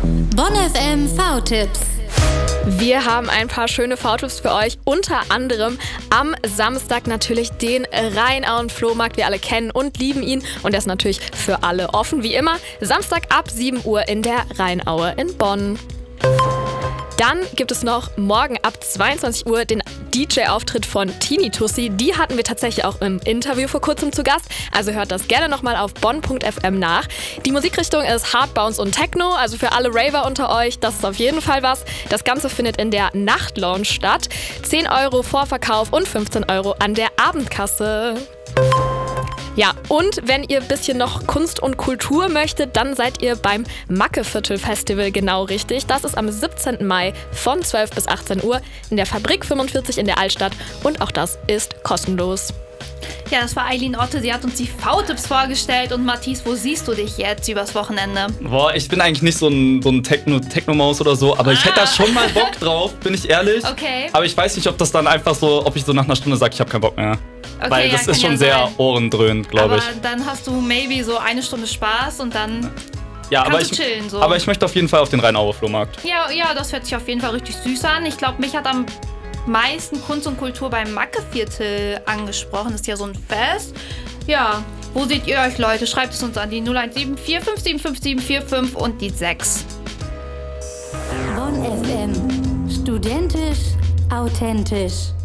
Bonn FM V-Tipps. Wir haben ein paar schöne V-Tipps für euch, unter anderem am Samstag natürlich den Rheinauen-Flohmarkt. Wir alle kennen und lieben ihn und der ist natürlich für alle offen, wie immer. Samstag ab 7 Uhr in der Rheinaue in Bonn. Dann gibt es noch morgen ab 22 Uhr den DJ-Auftritt von Tini Tussi. Die hatten wir tatsächlich auch im Interview vor kurzem zu Gast. Also hört das gerne nochmal auf bonn.fm nach. Die Musikrichtung ist Hard Bounce und Techno. Also für alle Raver unter euch, das ist auf jeden Fall was. Das Ganze findet in der Nachtlounge statt. 10 € Vorverkauf und 15 € an der Abendkasse. Ja, und wenn ihr ein bisschen noch Kunst und Kultur möchtet, dann seid ihr beim Mackeviertel-Festival genau richtig. Das ist am 17. Mai von 12 bis 18 Uhr in der Fabrik 45 in der Altstadt und auch das ist kostenlos. Ja, das war Eileen Otte, sie hat uns die V-Tipps vorgestellt. Und Matthias, wo siehst du dich jetzt übers Wochenende? Boah, ich bin eigentlich nicht so ein Techno-Maus oder so, aber ich hätte da schon mal Bock drauf, bin ich ehrlich. Okay. Aber ich weiß nicht, ob das dann einfach so, ob ich so nach einer Stunde sage, ich habe keinen Bock mehr. Okay, weil das ja, ist schon sehr ohrendröhnend, glaube ich. Aber dann hast du maybe so eine Stunde Spaß und dann ja, kannst du chillen. So. Aber ich möchte auf jeden Fall auf den Rheinaue Flohmarkt. Ja, das hört sich auf jeden Fall richtig süß an. Ich glaube, mich hat am meisten Kunst und Kultur beim Mackeviertel angesprochen. Das ist ja so ein Fest. Ja, wo seht ihr euch, Leute? Schreibt es uns an die 0174 575745 und die 6. Bonn FM. Studentisch, authentisch.